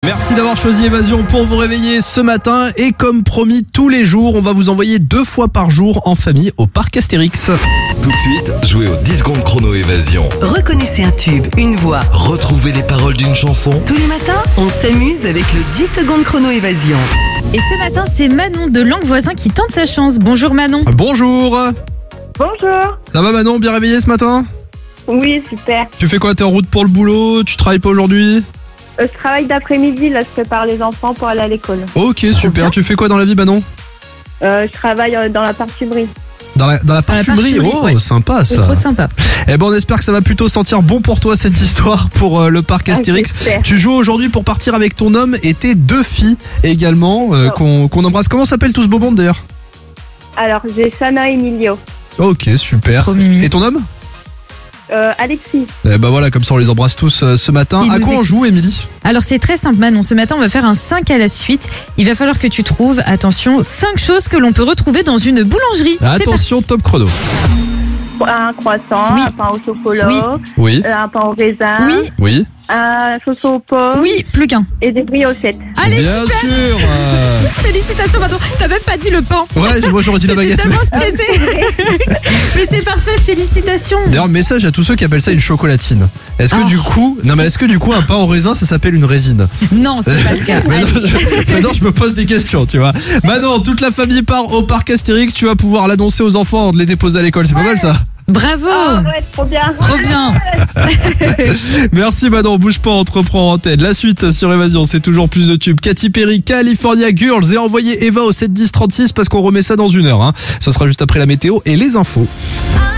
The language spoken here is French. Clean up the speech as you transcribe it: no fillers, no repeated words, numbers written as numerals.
Merci d'avoir choisi Évasion pour vous réveiller ce matin. Et comme promis, tous les jours, on va vous envoyer 2 fois par jour en famille au parc Astérix. Tout de suite, jouez au 10 secondes chrono Évasion. Reconnaissez un tube, une voix. Retrouvez les paroles d'une chanson. Tous les matins, on s'amuse avec le 10 secondes chrono Évasion. Et ce matin, c'est Manon de Langue Voisin qui tente sa chance. Bonjour Manon. Bonjour. Bonjour. Ça va Manon, bien réveillé ce matin? Oui, super. Tu fais quoi? T'es en route pour le boulot? Tu travailles pas aujourd'hui? Je travaille d'après-midi, là, je prépare les enfants pour aller à l'école. Ok, super. Tu fais quoi dans la vie Manon? Je travaille dans la parfumerie. Dans la parfumerie? parfumerie, Oh, ouais. sympa C'est ça. trop sympa. Eh ben on espère que ça va plutôt sentir bon pour toi cette histoire pour le parc Astérix. j'espère. Tu joues aujourd'hui pour partir avec ton homme et tes 2 filles également qu'on embrasse. Comment s'appelle tout ce beau monde d'ailleurs? Alors, j'ai Sana et Emilio. Ok, super. Trop mimi. Et ton homme? Alexis. Eh ben voilà, comme ça on les embrasse tous ce matin. Ils À nous quoi on écoutent. joue Émilie? Alors c'est très simple Manon, ce matin on va faire un 5 à la suite. Il va falloir que tu trouves, attention, 5 choses que l'on peut retrouver dans une boulangerie. C'est Attention, parti. top chrono. Un croissant, Oui. un pain au chocolat, Oui. Oui, un pain au raisin, Oui, oui. un chausson aux pommes oui, plus qu'un. et des briochettes. Allez, Bien sûr. félicitations Manon. T'as même pas dit le pain. Ouais, moi j'aurais dit la T'étais baguette. tellement stressée. Mais c'est parfait, félicitations. D'ailleurs, message à tous ceux qui appellent ça une chocolatine. Est-ce que Oh. est-ce que du coup un pain au raisin ça s'appelle une résine? Non, c'est pas le cas. Maintenant je me pose des questions, tu vois. Manon, toute la famille part au parc Astérix, tu vas pouvoir l'annoncer aux enfants avant de les déposer à l'école, c'est pas mal ça? Bravo. Ouais, trop bien. Trop bien. Merci Manon, bouge pas, on te reprend en antenne. La suite sur Évasion, c'est toujours plus de tubes. Katy Perry, California Girls, et envoyez Eva au 7 10 36 parce qu'on remet ça dans 1 heure. Ce sera juste après la météo et les infos.